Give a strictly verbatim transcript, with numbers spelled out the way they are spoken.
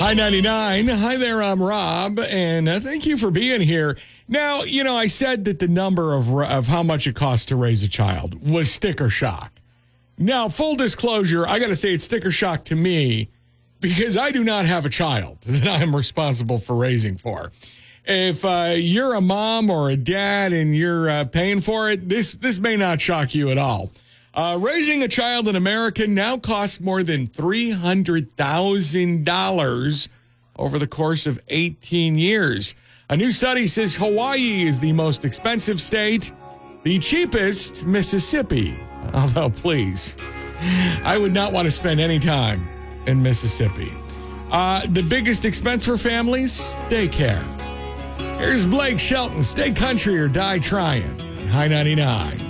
Hi ninety-nine. Hi there, I'm Rob, and uh, thank you for being here. Now, you know, I said that the number of, of how much it costs to raise a child was sticker shock. Now, full disclosure, I got to say it's sticker shock to me because I do not have a child that I am responsible for raising for. If uh, you're a mom or a dad and you're uh, paying for it, this, this may not shock you at all. Uh, raising a child in America now costs more than three hundred thousand dollars over the course of eighteen years. A new study says Hawaii is the most expensive state, the cheapest, Mississippi. Although, please, I would not want to spend any time in Mississippi. Uh, the biggest expense for families, daycare. Here's Blake Shelton, stay country or die trying. High ninety-nine.